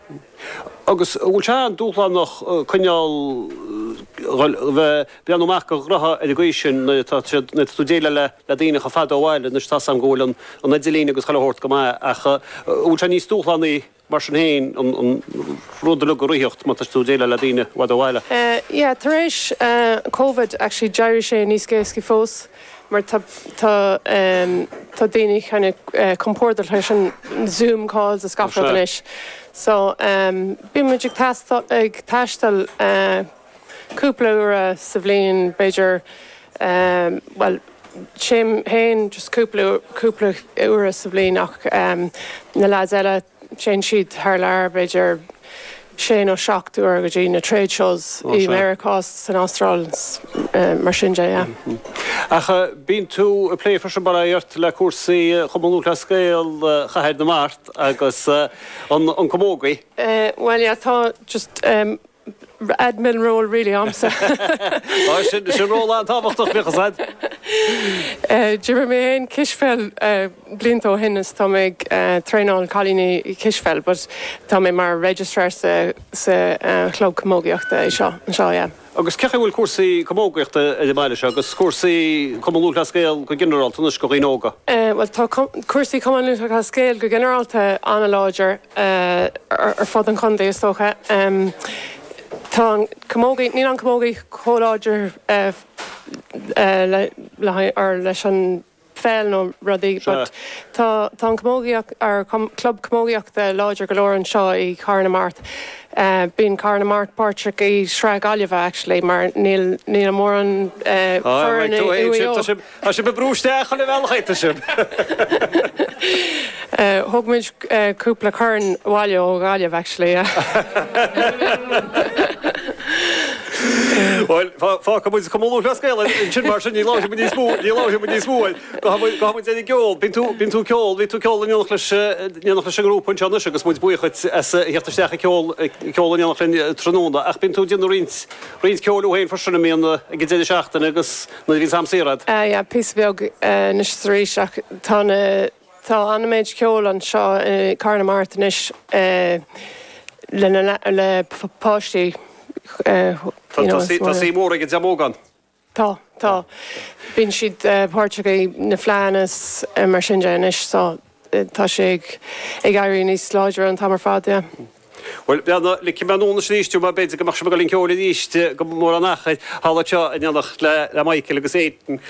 Agus bhfuil se an dúchlan nach coineál beanúach go grotha a sin na tú déile le daine a fad óhhaile na tá an ggóil an Nigélín agus chailehort go mai ach bhfuil se níos dúchlannaí mar sin héin an rudal go ruíocht má tú déile le daine bhd óhhaile. Yeah, tar éis COVID actually deir sé níos céasci fós. Maar tá daoine chuna compórtal leis an Zoom calls a scafrad leis. So bí muidir ag taistal cúpla uair sa bhliain beidir well sin héin just cúpla uair sa bhliain ach na lads eile sin siad thar lear beidir sin ó seachtú ar go dtí na trade shows I Americás san Austráil mar sin de. Acha bín tú a plé for sem bara irt le cuasaí chomú le scéal chahéir na Mart agus an commógaí. Well yeah, tá just admin role really amsa. Sin róla an táhachtach bechasad. Dúir mé héin Kisfell blintó hinnas tá méid tréáil chalíní I Kisfell, but tá mé mar registrar sa chlub commógaíochta I seo, yeah. Agus cecha bhfuil cuasaí commógaíochta I bhaile se, agus cuasaí comú le scéal go generalta nus go ghíóga. Well tá cuasaí comú le scéal go generalta anna láidir ar fad an chundaí is tócha. Tá commógaí, ní an commógaí choláidir leis an féil nó rudaí, but tá an commógaíocht ar club commógaíochta láidir go leor an seo I Carna Mart. Bín Carna Mart páirteach I Shrag Gaillimhe actually, mar níl mór an foran A sin be brústeach an bhheilchaita sin. Thugmuid cúpla chun bhaile ó Gaillimhe actually. Well, fá muid comú le scéal sin mar sin ní láithim níos múil. Go hamuid éidir geol, bín tú ceol, bhí tú ceol níonach leis grúpa an teanna agus muid buíochait heachtarsteach ceol níonach le tróna, ach bín tú déanú rint ceol ó héin forsinna míonna a go déidir seachtain agus na bhí samsírad. Ja, pís bheag na saríseach tá anméid ceol an seo Carna Mart inis le páistí. Tá sí mór ag deamógan. Tá. Bín siad páirteach na phleanas mar sin de inis tá sé ag éirí níos láidir an tamar fad. Well, le cimbanúna slíistú má beidir go mar sem go lín ceola díiste go mór an nachchaid hála teo a neannach le Michael agus Éitan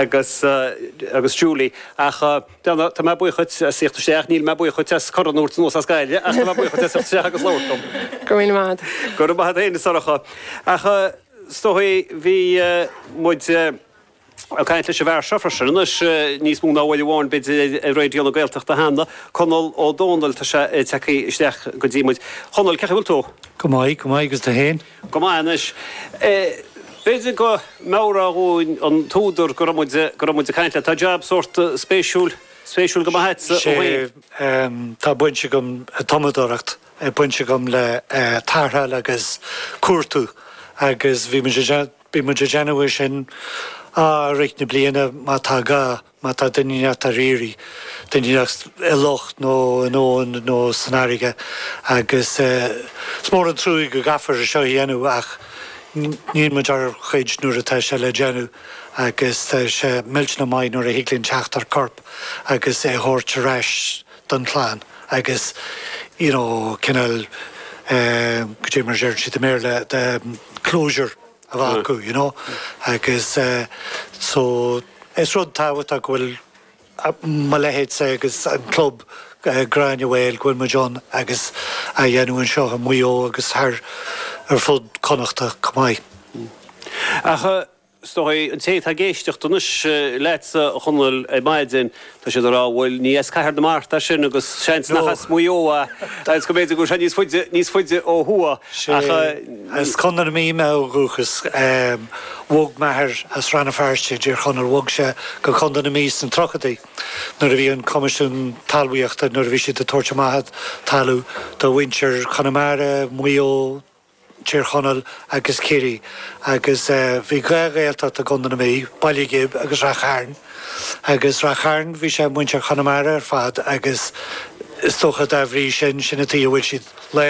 agus Julie ach tá me buíchuid síochttasteach níl me buíchuid choranúirt nó a Gaile ach me buíchuid síochttasteach agus láirtom. Goín mad. Gur mahad éine saracha. Ach stoí bhí muid a caiint leis a bhar sefrasin níos mú náhfuil bháin bid réidiol a gailteach a hána chunal ó dónal tá sé teí isteach go ddímuid. Chunal cecha bhfuil tú? Go maiid agus tá héin. Go maiis. Beidir go meara óin an túidir go muid a caiint le tá jab sort spéisiúil go maithe sé tá buinte gom tomadóracht buinte gom le tarthail agus cuartú agus bhí muidir geanúir sin richt na bliana má tá gá má tá duine a rií duine locht nó sanárige agus smór an trúig go gafar a seo dhéanú ach níl muid ar chuid nuair atá se le déanú agus sé milt na maiid nuair a higlann teachtar corp agus thuirt reis don chláán agus cinnal go dtí mar séir si mé le de closure a bhacu, agus so is rud táhat a bhfuil má lehéad sé agus an club Gráine Bhil Ghuil mo John agus a dhéanú an seo a muo agus ar fud connachta cumáid. Acha stoi an té a géisteach tunis leit a chunal maidin tá sé rá bhfuil níos caiir na Mart sin agus seint nachas muoa tá go beidir go sé níos fuide ó thua. Is chunar mí me ruchas bhg methir as ranna fearste dúr chunar bhg sé go chundan na mís an trochadaí. Nuair a bhí an comisiún talmhaíochta nuair a bhí si de tuairte maithad talú do bhaintear Conamara muo tír chonal agus céirí agus bhí gailta a gondan mí bailígib agus racharn bhí sé muintear Conamara ar fad agus is tócha a bhrí sin a tíí bhfuil siad le